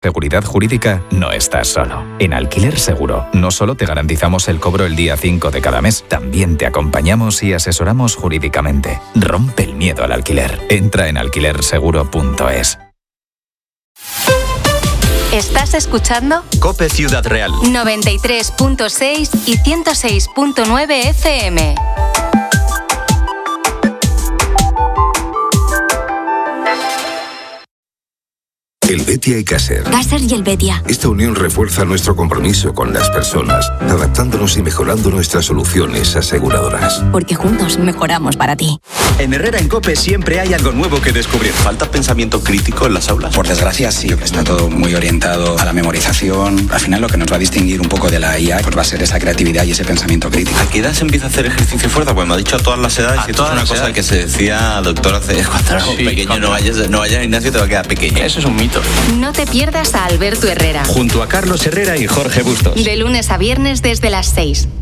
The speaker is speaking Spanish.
Seguridad jurídica, no estás solo. En Alquiler Seguro, no solo te garantizamos el cobro el día 5 de cada mes, también te acompañamos y asesoramos jurídicamente. Rompe el miedo al alquiler. Entra en alquilerseguro.es. ¿Estás escuchando? COPE Ciudad Real. 93.6 y 106.9 FM. Helvetia y Caser. Caser y Helvetia. Esta unión refuerza nuestro compromiso con las personas, adaptándonos y mejorando nuestras soluciones aseguradoras. Porque juntos mejoramos para ti. En Herrera en COPE siempre hay algo nuevo que descubrir. ¿Falta pensamiento crítico en las aulas? Por desgracia sí, está todo muy orientado a la memorización. Al final lo que nos va a distinguir un poco de la IA pues va a ser esa creatividad y ese pensamiento crítico. ¿A qué edad se empieza a hacer ejercicio de fuerza? Pues me ha dicho a todas las edades. Y esto es una cosa que se decía, doctor, hace cuando éramos pequeños. No vayas al gimnasio, te va a quedar pequeño. Eso es un mito. No te pierdas a Alberto Herrera. Junto a Carlos Herrera y Jorge Bustos. De lunes a viernes desde las 6.